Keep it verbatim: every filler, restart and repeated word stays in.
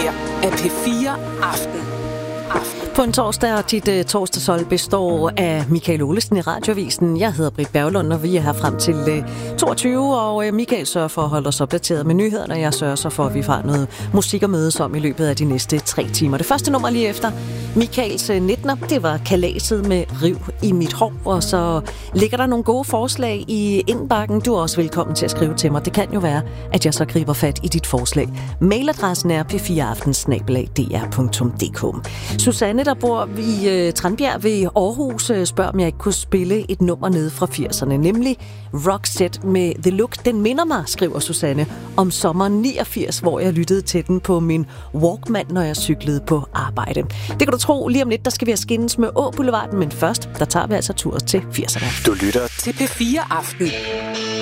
her er P fire Aften. På en torsdag, og dit uh, torsdagshold består af Michael Olesen i Radioavisen. Jeg hedder Britt Berglund, og vi er her frem til uh, toogtyve, og uh, Michael sørger for at holde os opdateret med nyhederne, og jeg sørger så for, at vi får noget musik at mødes om i løbet af de næste tre timer. Det første nummer lige efter Michaels uh, nittende, det var Kalaset med Riv i mit hår, og så ligger der nogle gode forslag i indbakken. Du er også velkommen til at skrive til mig. Det kan jo være, at jeg så griber fat i dit forslag. Mailadressen er p fire aften snabel-a d r punktum d k. Susanne, der bor i øh, Tranbjerg ved Aarhus, øh, spørger, om jeg ikke kunne spille et nummer nede fra firserne, nemlig Roxette med The Look. Den minder mig, skriver Susanne, om sommeren niogfirs, hvor jeg lyttede til den på min Walkman, når jeg cyklede på arbejde. Det kan du tro, lige om lidt, der skal vi have skændes med Å Boulevarden, men først, der tager vi altså tur til firserne. Du lytter til P fire Aften.